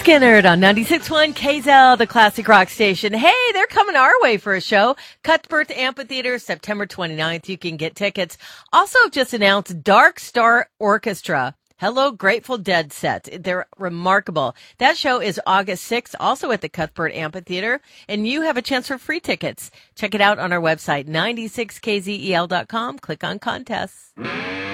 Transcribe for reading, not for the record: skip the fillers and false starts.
Skynyrd on 96.1 KZL, the classic rock station. Hey, they're coming our way for a show. Cuthbert Amphitheater, September 29th. You can get tickets. Also just announced Dark Star Orchestra. Hello, Grateful Dead set. They're remarkable. That show is August 6th, also at the Cuthbert Amphitheater, and you have a chance for free tickets. Check it out on our website, 96kzel.com. Click on contests.